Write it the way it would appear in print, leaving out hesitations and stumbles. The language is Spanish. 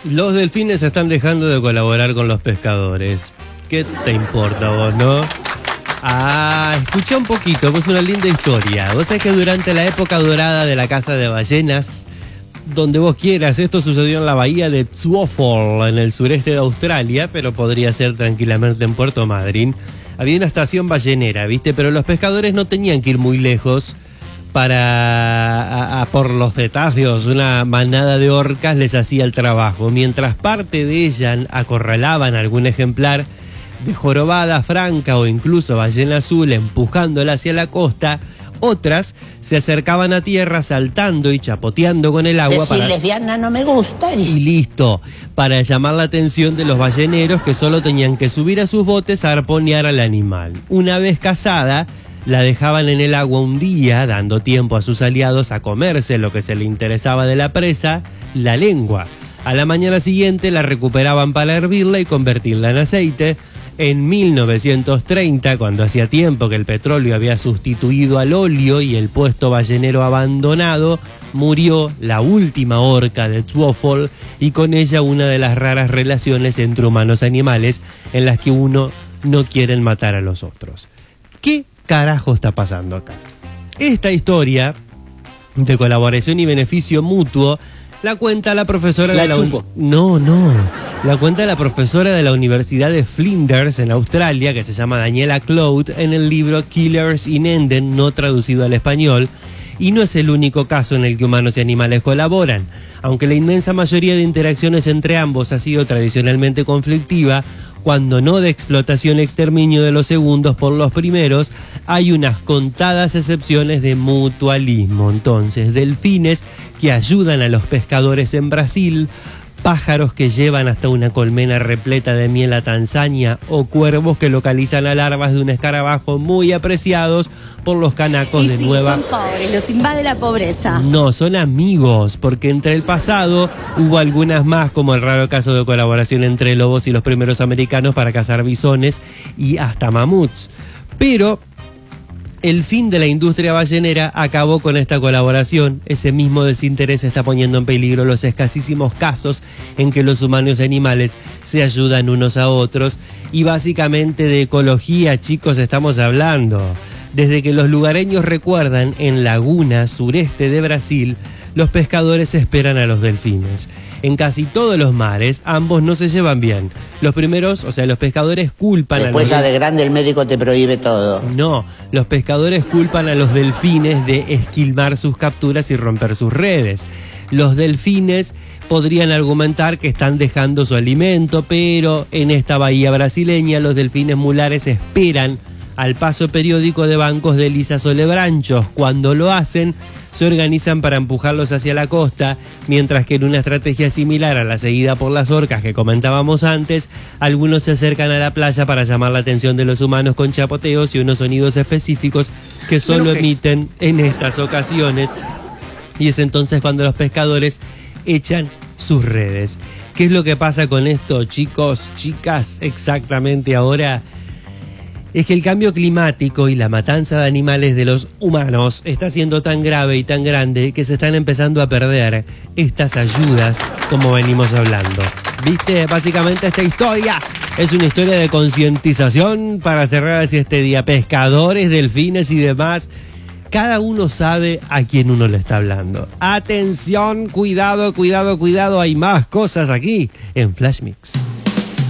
Los delfines están dejando de colaborar con los pescadores. ¿Qué te importa vos, no? Escucha un poquito, pues una linda historia. Vos sabés que durante la época dorada de la caza de ballenas, donde vos quieras, esto sucedió en la bahía de Twofold, en el sureste de Australia, pero podría ser tranquilamente en Puerto Madryn. Había una estación ballenera, ¿viste? Pero los pescadores no tenían que ir muy lejos para por los cetáceos. Una manada de orcas les hacía el trabajo, mientras parte de ellas acorralaban a algún ejemplar de jorobada franca o incluso ballena azul empujándola hacia la costa. Otras se acercaban a tierra saltando y chapoteando con el agua para... lesbiana no me gusta. Y listo, para llamar la atención de los balleneros, que solo tenían que subir a sus botes a arponear al animal. Una vez cazada, la dejaban en el agua un día, dando tiempo a sus aliados a comerse lo que se le interesaba de la presa, la lengua. A la mañana siguiente la recuperaban para hervirla y convertirla en aceite. En 1930, cuando hacía tiempo que el petróleo había sustituido al óleo y el puesto ballenero abandonado, murió la última orca de Twofold y con ella una de las raras relaciones entre humanos y animales en las que uno no quiere matar a los otros. ¿Qué carajo está pasando acá? Esta historia de colaboración y beneficio mutuo la cuenta la profesora de la la cuenta la profesora de la Universidad de Flinders en Australia, que se llama Daniela Cloud, en el libro Killers in Eden, no traducido al español. Y no es el único caso en el que humanos y animales colaboran. Aunque la inmensa mayoría de interacciones entre ambos ha sido tradicionalmente conflictiva, cuando no de explotación y exterminio de los segundos por los primeros, hay unas contadas excepciones de mutualismo. Entonces, delfines que ayudan a los pescadores en Brasil, pájaros que llevan hasta una colmena repleta de miel a Tanzania o cuervos que localizan a larvas de un escarabajo muy apreciados por los canacos de Nueva... son pobres, los invade la pobreza. No, son amigos, porque entre el pasado hubo algunas más, como el raro caso de colaboración entre lobos y los primeros americanos para cazar bisones y hasta mamuts. Pero el fin de la industria ballenera acabó con esta colaboración. Ese mismo desinterés está poniendo en peligro los escasísimos casos en que los humanos y animales se ayudan unos a otros. Y básicamente de ecología, chicos, estamos hablando. Desde que los lugareños recuerdan, en Laguna, sureste de Brasil, los pescadores esperan a los delfines. En casi todos los mares, ambos no se llevan bien. Los primeros, o sea, los pescadores culpan Después ya de grande el médico te prohíbe todo. No, los pescadores culpan a los delfines de esquilmar sus capturas y romper sus redes. Los delfines podrían argumentar que están dejando su alimento, pero en esta bahía brasileña los delfines mulares esperan al paso periódico de bancos de lisas o lebranchos. Cuando lo hacen, se organizan para empujarlos hacia la costa, mientras que en una estrategia similar a la seguida por las orcas que comentábamos antes, algunos se acercan a la playa para llamar la atención de los humanos con chapoteos y unos sonidos específicos que solo emiten en estas ocasiones. Y es entonces cuando los pescadores echan sus redes. ¿Qué es lo que pasa con esto, chicos, chicas, exactamente ahora? Es que el cambio climático y la matanza de animales de los humanos está siendo tan grave y tan grande que se están empezando a perder estas ayudas como venimos hablando. ¿Viste? Básicamente esta historia es una historia de concientización para cerrar así este día. Pescadores, delfines y demás. Cada uno sabe a quién uno le está hablando. Atención, cuidado, cuidado, cuidado. Hay más cosas aquí en Flash Mix.